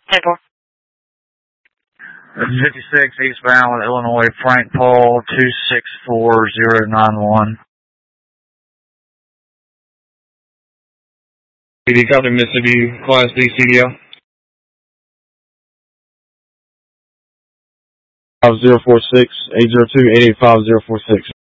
Table. 56 eastbound Illinois, Frank Paul 264091. PD Company Mississippi Class D CDL. 5046 802 885 046.